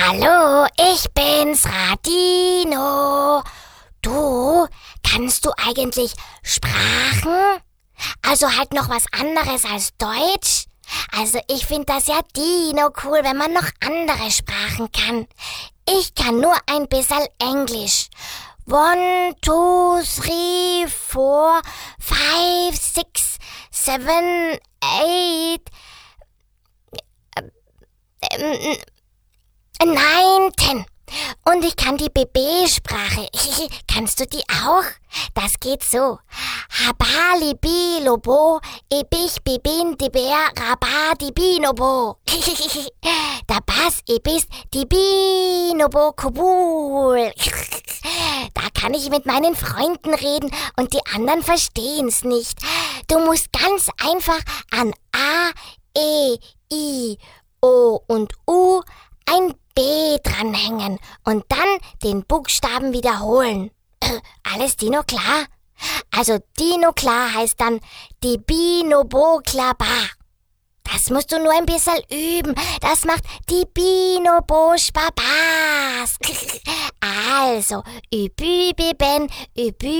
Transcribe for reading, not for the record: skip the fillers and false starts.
Hallo, ich bin's, Radino. Du, kannst du eigentlich Sprachen? Also halt noch was anderes als Deutsch? Also ich find das ja Dino cool, wenn man noch andere Sprachen kann. Ich kann nur ein bisschen Englisch. 1, 2, 3, 4, 5, 6, 7, 8, 9, 10. Und ich kann die BB-Sprache. Kannst du die auch? Das geht so. Habali bilobo, ebich bibin di bär, rabadi binobo. Da Bass ebist die binobo kubul. Da kann ich mit meinen Freunden reden und die anderen verstehen's nicht. Du musst ganz einfach an A, E, I, O und U ein B dranhängen und dann den Buchstaben wiederholen. Alles Dino klar? Also Dino klar heißt dann die Binobo-Klaba. Das musst du nur ein bisschen üben. Das macht die Binobo-Spaß. Also, übübeben, übü